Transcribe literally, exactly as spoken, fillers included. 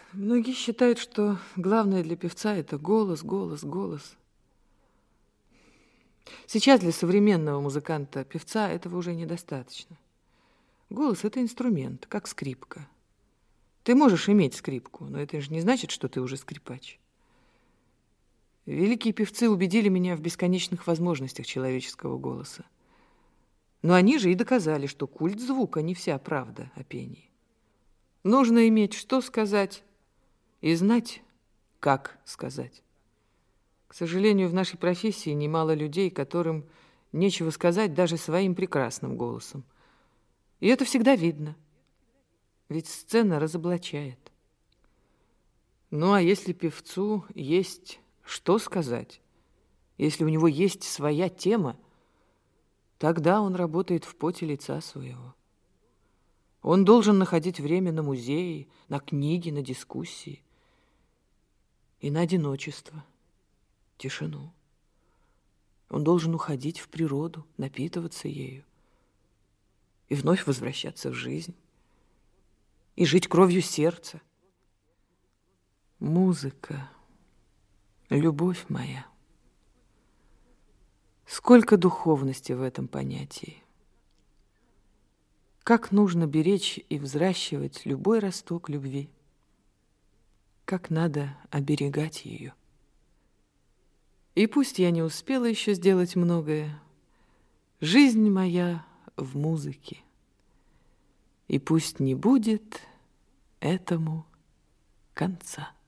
Многие считают, что главное для певца – это голос, голос, голос. Сейчас для современного музыканта-певца этого уже недостаточно. Голос – это инструмент, как скрипка. Ты можешь иметь скрипку, но это же не значит, что ты уже скрипач. Великие певцы убедили меня в бесконечных возможностях человеческого голоса. Но они же и доказали, что культ звука не вся правда о пении. Нужно иметь что сказать и знать, как сказать. К сожалению, в нашей профессии немало людей, которым нечего сказать даже своим прекрасным голосом. И это всегда видно, ведь сцена разоблачает. Ну, а если певцу есть что сказать, если у него есть своя тема, тогда он работает в поте лица своего. Он должен находить время на музеи, на книги, на дискуссии и на одиночество, тишину. Он должен уходить в природу, напитываться ею и вновь возвращаться в жизнь и жить кровью сердца. Музыка, любовь моя. Сколько духовности в этом понятии. Как нужно беречь и взращивать любой росток любви. Как надо оберегать ее. И пусть я не успела еще сделать многое, жизнь моя в музыке. И пусть не будет этому конца.